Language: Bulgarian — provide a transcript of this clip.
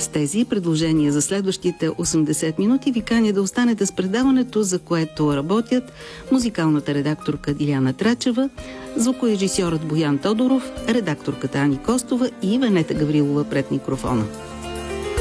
С тези предложения за следващите 80 минути ви каня да останете с предаването, за което работят музикалната редакторка Диляна Трачева, звукорежисьорът Боян Тодоров, редакторката Ани Костова и Венета Гаврилова пред микрофона.